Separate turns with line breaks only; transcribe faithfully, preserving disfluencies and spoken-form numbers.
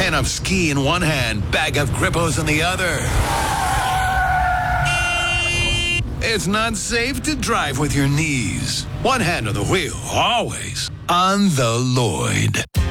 Can of ski in one hand, bag of Grippos in the other. It's not safe to drive with your knees. One hand on the wheel, always on the Lloyd.